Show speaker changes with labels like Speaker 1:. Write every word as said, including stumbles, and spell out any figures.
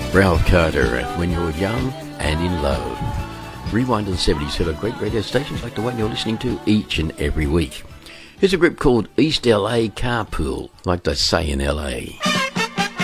Speaker 1: Ralph Carter, When You're Young and in Love. Rewind to the seventies, heard on great radio stations like the one you're listening to each and every week. Here's a group called East L A Carpool, like they say in L A.